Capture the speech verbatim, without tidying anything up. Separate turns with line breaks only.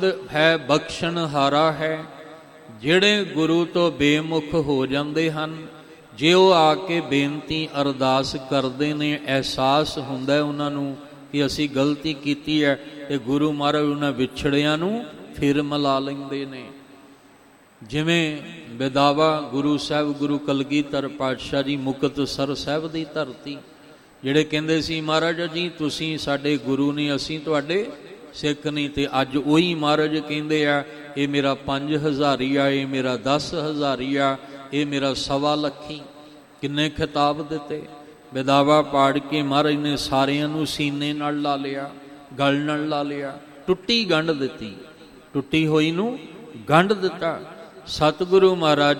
ਹੈ ਬਖਸ਼ਣ ਹਾਰਾ ਹੈ। ਜਿਹੜੇ ਗੁਰੂ ਤੋਂ ਬੇਮੁਖ ਹੋ ਜਾਂਦੇ ਹਨ, ਜੇ ਉਹ ਆ ਕੇ ਬੇਨਤੀ ਅਰਦਾਸ ਕਰਦੇ ਨੇ, ਅਹਿਸਾਸ ਹੁੰਦਾ ਉਹਨਾਂ ਨੂੰ ਕਿ ਅਸੀਂ ਗਲਤੀ ਕੀਤੀ ਹੈ, ਤੇ ਗੁਰੂ ਮਹਾਰਾਜ ਉਹਨਾਂ ਵਿਛੜਿਆਂ ਨੂੰ ਫਿਰ ਮਿਲਾ ਲੈਂਦੇ ਨੇ। ਜਿਵੇਂ ਬੇਦਾਵਾ ਗੁਰੂ ਸਾਹਿਬ ਗੁਰੂ ਕਲਗੀਧਰ ਪਾਤਸ਼ਾਹ ਜੀ ਮੁਕਤਸਰ ਸਾਹਿਬ ਦੀ ਧਰਤੀ, ਜਿਹੜੇ ਕਹਿੰਦੇ ਸੀ ਮਹਾਰਾਜ ਜੀ ਤੁਸੀਂ ਸਾਡੇ ਗੁਰੂ ਨਹੀਂ, ਅਸੀਂ ਤੁਹਾਡੇ ਸਿੱਖ ਨਹੀਂ, ਤੇ ਅੱਜ ਉਹੀ ਮਹਾਰਾਜ ਕਹਿੰਦੇ ਆ ਇਹ ਮੇਰਾ ਪੰਜ ਹਜ਼ਾਰੀ ਆ, ਇਹ ਮੇਰਾ ਦਸ ਹਜ਼ਾਰੀ ਆ, ਇਹ ਮੇਰਾ ਸਵਾ ਲੱਖੀ। ਕਿੰਨੇ ਖਿਤਾਬ ਦਿੱਤੇ। ਬੇਦਾਵਾ ਪਾੜ ਕੇ ਮਹਾਰਾਜ ਨੇ ਸਾਰਿਆਂ ਨੂੰ ਸੀਨੇ ਨਾਲ ਲਾ ਲਿਆ, ਗਲ ਨਾਲ ਲਾ ਲਿਆ, ਟੁੱਟੀ ਗੰਢ ਦਿੱਤੀ, ਟੁੱਟੀ ਹੋਈ ਨੂੰ ਗੰਢ ਦਿੱਤਾ। ਸਤਿਗੁਰੂ ਮਹਾਰਾਜ